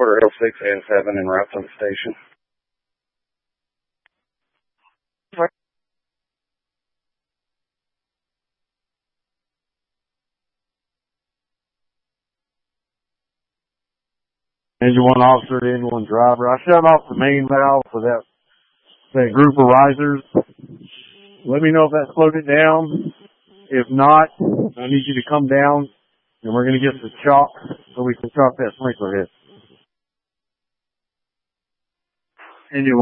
Quarter Hill 6 and 7 en route to the station. Engine 1 officer to Engine 1 driver. I shut off the main valve for that group of risers. Let me know if that slowed it down. If not, I need you to come down and we're going to get the chalk so we can chalk that sprinkler head. Engine